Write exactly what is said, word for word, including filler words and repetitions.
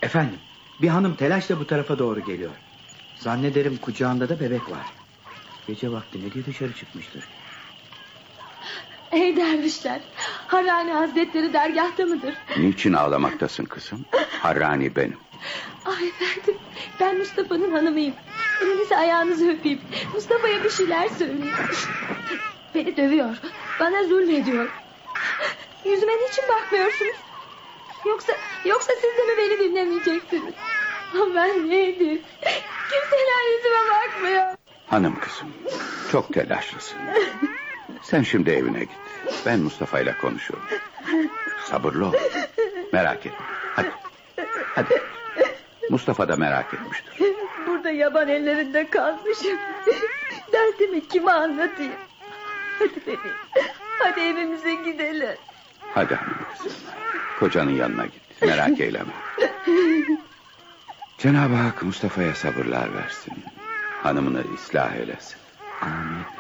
Efendim, bir hanım telaşla bu tarafa doğru geliyor. Zannederim kucağında da bebek var. Gece vakti ne diye dışarı çıkmıştır? Ey dervişler, Harrani Hazretleri dergahta mıdır? Niçin ağlamaktasın kızım? Harrani benim. Ah efendim, ben Mustafa'nın hanımıyım. Elinizi ayağınızı öpeyim. Mustafa'ya bir şeyler söyleyin. Beni dövüyor, bana zulmediyor. Yüzüme niçin bakmıyorsunuz? Yoksa yoksa siz de mi beni dinlemeyeceksiniz? Ah, ben neydim? Kimseler yüzüme bakmıyor. Hanım kızım, çok telaşlısın. Sen şimdi evine git. Ben Mustafa ile konuşurum. Sabırlı ol. Merak etme. Hadi. Hadi. Mustafa da merak etmiştir. Burada yaban ellerinde kalmışım. Derdimi kime anlatayım? Hadi bebeğim, hadi evimize gidelim. Hadi hanım kızım. Kocanın yanına git. Merak eyleme. Cenab-ı Hak Mustafa'ya sabırlar versin. Hanımını ıslah eylesin. Amin.